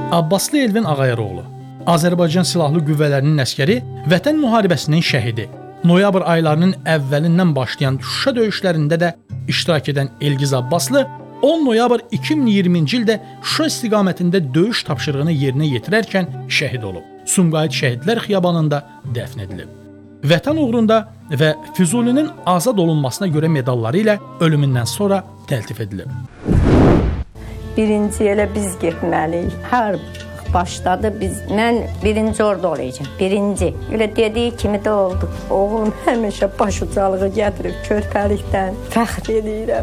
Abbaslı Elvin Ağayeroğlu, Azərbaycan Silahlı Qüvvələrinin əsgəri, Vətən müharibəsinin şəhidi. Noyabr aylarının əvvəlindən başlayan Şuşa döyüşlərində də iştirak edən Elgiz Abbaslı 10 noyabr 2020-ci ildə Şuşa istiqamətində döyüş tapşırığını yerinə yetirərkən şəhid olub. Sumqayıt Şəhidlər Xiyabanında dəfn edilib. Vətən uğrunda və Füzulinin azad olunmasına görə medalları ilə ölümündən sonra təltif edilib. Birinci elə biz getməliyik. Hər başladı mən birinci orada olacağım. Birinci. Elə dediyi kimi də oldu. Oğlum həmişə baş ucalığı gətirib körpəlikdən. Fəxr edirəm.